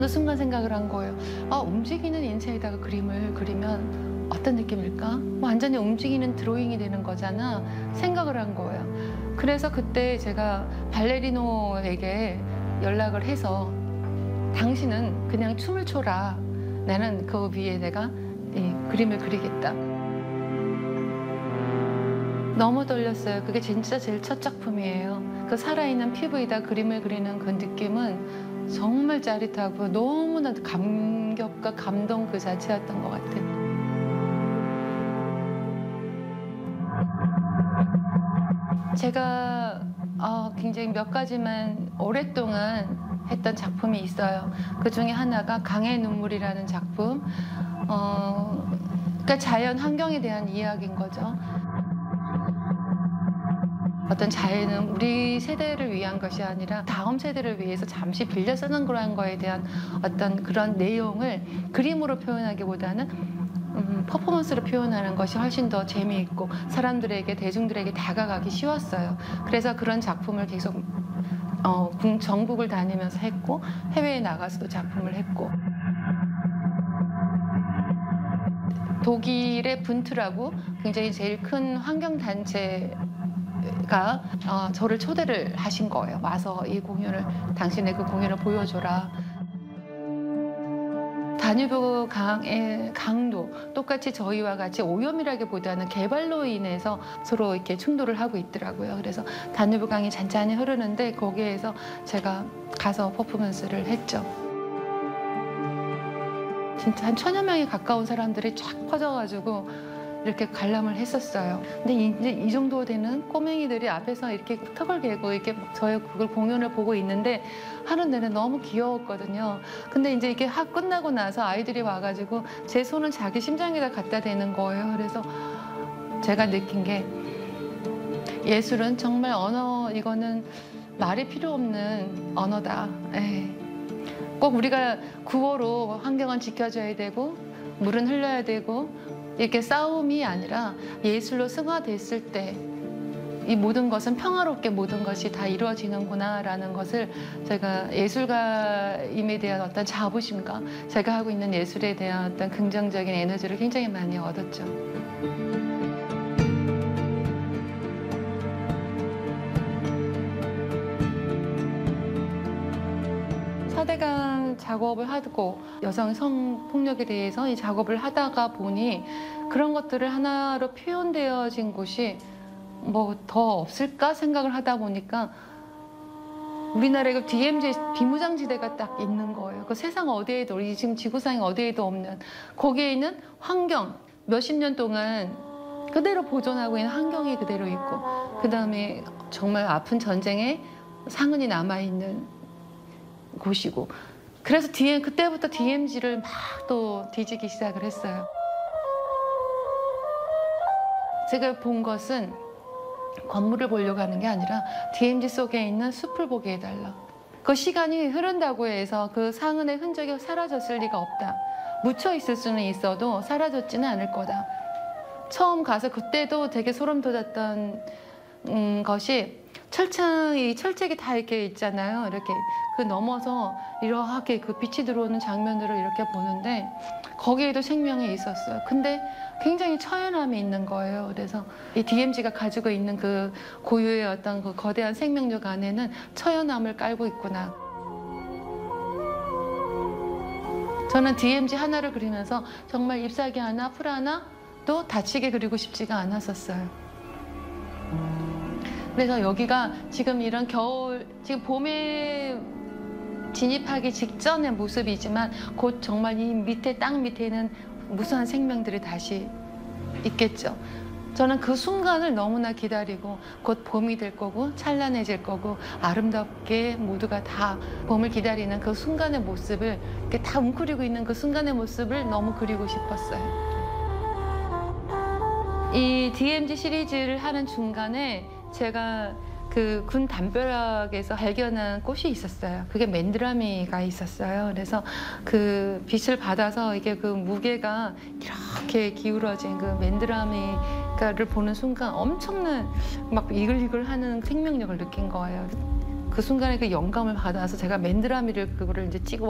그 순간 생각을 한 거예요. 아, 움직이는 인체에다가 그림을 그리면 어떤 느낌일까? 완전히 움직이는 드로잉이 되는 거잖아. 생각을 한 거예요. 그래서 그때 제가 발레리노에게 연락을 해서 당신은 그냥 춤을 춰라. 나는 그 위에 내가 이 그림을 그리겠다. 너무 떨렸어요. 그게 진짜 제일 첫 작품이에요. 그 살아있는 피부에다 그림을 그리는 그 느낌은 정말 짜릿하고 너무나 감격과 감동 그 자체였던 것 같아요. 제가 굉장히 몇 가지만 오랫동안 했던 작품이 있어요. 그 중에 하나가 강의 눈물이라는 작품. 그러니까 자연 환경에 대한 이야기인 거죠. 어떤 자연은 우리 세대를 위한 것이 아니라 다음 세대를 위해서 잠시 빌려 쓰는 그런 거에 대한 어떤 그런 내용을 그림으로 표현하기보다는 퍼포먼스로 표현하는 것이 훨씬 더 재미있고 사람들에게, 대중들에게 다가가기 쉬웠어요. 그래서 그런 작품을 계속 전국을 다니면서 했고 해외에 나가서도 작품을 했고, 독일의 분트라고 굉장히 제일 큰 환경단체가 저를 초대를 하신 거예요. 와서 이 공연을, 당신의 그 공연을 보여줘라. 다뉴브 강의 강도 똑같이 저희와 같이 오염이라기보다는 개발로 인해서 서로 이렇게 충돌을 하고 있더라고요. 그래서 다뉴브 강이 잔잔히 흐르는데 거기에서 제가 가서 퍼포먼스를 했죠. 진짜 한 1000여 명에 가까운 사람들이 쫙 퍼져가지고 이렇게 관람을 했었어요. 근데 이제 이 정도 되는 꼬맹이들이 앞에서 이렇게 턱을 개고 이렇게 저의 그걸 공연을 보고 있는데 하는 내내 너무 귀여웠거든요. 근데 이제 이게 끝나고 나서 아이들이 와가지고 제 손을 자기 심장에다 갖다 대는 거예요. 그래서 제가 느낀 게 예술은 정말 이거는 말이 필요 없는 언어다. 꼭 우리가 구호로 환경은 지켜줘야 되고 물은 흘려야 되고 이렇게 싸움이 아니라 예술로 승화됐을 때 이 모든 것은 평화롭게 모든 것이 다 이루어지는구나라는 것을 제가 예술가임에 대한 어떤 자부심과 제가 하고 있는 예술에 대한 어떤 긍정적인 에너지를 굉장히 많이 얻었죠. 사대강 작업을 하고 여성 성폭력에 대해서 이 작업을 하다가 보니 그런 것들을 하나로 표현되어진 곳이 뭐 더 없을까 생각을 하다 보니까 우리나라에 그 DMZ 비무장지대가 딱 있는 거예요. 그 세상 어디에도, 우리 지금 지구상에 어디에도 없는, 거기에 있는 환경, 몇십 년 동안 그대로 보존하고 있는 환경이 그대로 있고, 그 다음에 정말 아픈 전쟁에 상흔이 남아있는 곳이고, 그래서 그때부터 DMZ를 막 또 뒤지기 시작을 했어요. 제가 본 것은 건물을 보려고 하는 게 아니라 DMZ 속에 있는 숲을 보게 해달라. 그 시간이 흐른다고 해서 그 상흔의 흔적이 사라졌을 리가 없다. 묻혀 있을 수는 있어도 사라졌지는 않을 거다. 처음 가서 그때도 되게 소름 돋았던 것이 철창이, 철책이 다 이렇게 있잖아요. 이렇게 그 넘어서 이렇게 그 빛이 들어오는 장면들을 이렇게 보는데 거기에도 생명이 있었어요. 근데 굉장히 처연함이 있는 거예요. 그래서 이 DMZ가 가지고 있는 그 고유의 어떤 그 거대한 생명력 안에는 처연함을 깔고 있구나. 저는 DMZ 하나를 그리면서 정말 잎사귀 하나, 풀 하나도 다치게 그리고 싶지가 않았었어요. 그래서 여기가 지금 이런 겨울, 지금 봄에 진입하기 직전의 모습이지만 곧 정말 이 밑에, 땅 밑에는 무수한 생명들이 다시 있겠죠. 저는 그 순간을 너무나 기다리고 곧 봄이 될 거고 찬란해질 거고 아름답게 모두가 다 봄을 기다리는 그 순간의 모습을, 이렇게 다 웅크리고 있는 그 순간의 모습을 너무 그리고 싶었어요. 이 DMZ 시리즈를 하는 중간에 제가 그 군 담벼락에서 발견한 꽃이 있었어요. 그게 맨드라미가 있었어요. 그래서 그 빛을 받아서 이게 그 무게가 이렇게 기울어진 그 맨드라미를 보는 순간 엄청난 막 이글이글하는 생명력을 느낀 거예요. 그 순간에 그 영감을 받아서 제가 맨드라미를 그거를 이제 찍어